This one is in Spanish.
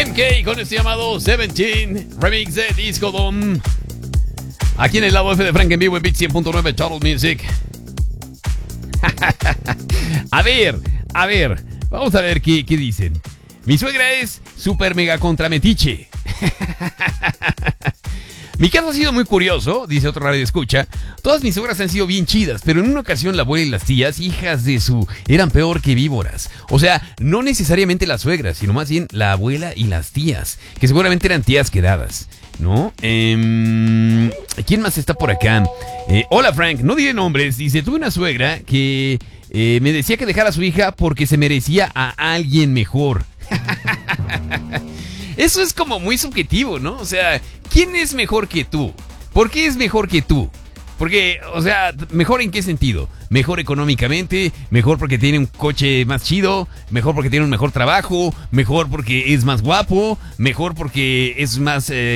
MK con este llamado 17 Remix de Disco Dom. Aquí en el lado F de Frank en vivo en Beat 100.9 Total Music. A ver, vamos a ver qué dicen. Mi suegra es super mega contrametiche. Mi caso ha sido muy curioso, dice otro radio escucha. Todas mis suegras han sido bien chidas, pero en una ocasión la abuela y las tías, hijas de su, eran peor que víboras. O sea, no necesariamente las suegras, sino más bien la abuela y las tías, que seguramente eran tías quedadas, ¿no? ¿Quién más está por acá? Hola Frank, no diré nombres. Dice, tuve una suegra que me decía que dejara a su hija porque se merecía a alguien mejor. Eso es como muy subjetivo, ¿no? O sea, ¿quién es mejor que tú? ¿Por qué es mejor que tú? Porque, o sea, ¿mejor en qué sentido? Mejor económicamente, mejor porque tiene un coche más chido, mejor porque tiene un mejor trabajo, mejor porque es más guapo, mejor porque es más